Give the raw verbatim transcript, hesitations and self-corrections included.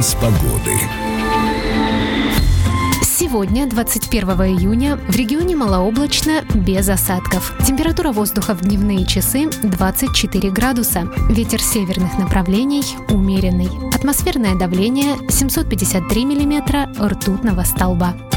Прогноз погоды. Сегодня, двадцать первого июня, в регионе малооблачно, без осадков. Температура воздуха в дневные часы двадцать четыре градуса. Ветер северных направлений умеренный. Атмосферное давление семьсот пятьдесят три миллиметра ртутного столба.